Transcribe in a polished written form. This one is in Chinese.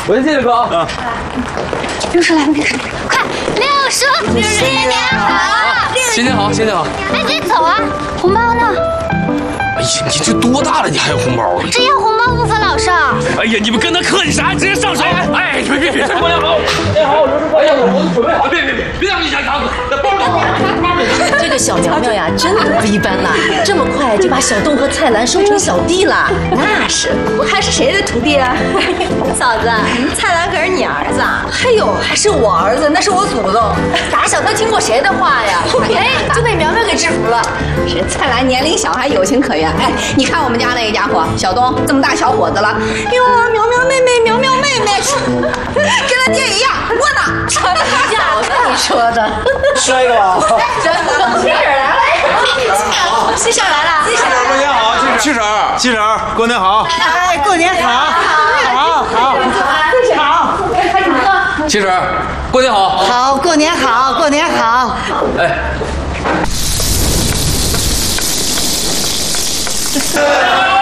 我先谢谢哥啊。 60来了，60，快，60，新年好， 新年好，新年好。 哎，别走啊，红包呢？ 哎呀，你这多大了，你还有红包啊？ 这要红包不分老少。 哎呀，你们跟他客气啥？直接上手！哎，别！过年好，新年好，哎呀，我准备好，别让你想打死，在包里。 这个小苗苗呀，真的不一般了，这么快就把小栋和菜篮收成小弟了。 那是，我看是谁的徒弟啊？嫂子，菜篮可是你儿子啊？ 哎呦，还是我儿子，那是我祖宗。打小他听过谁的话呀？哎，就被苗苗给制服了。 是菜篮年龄小，还有情可原。哎，你看我们家那个家伙，小东这么大小伙子了，哟，苗苗妹妹，跟他爹一样窝囊。 呀，我跟你说的。 摔个吧。 七婶来了，七婶来了， 过年好，七婶，过年好。 哎，过年好，好。 七婶，过年好。 好，过年好，过年好。 哎。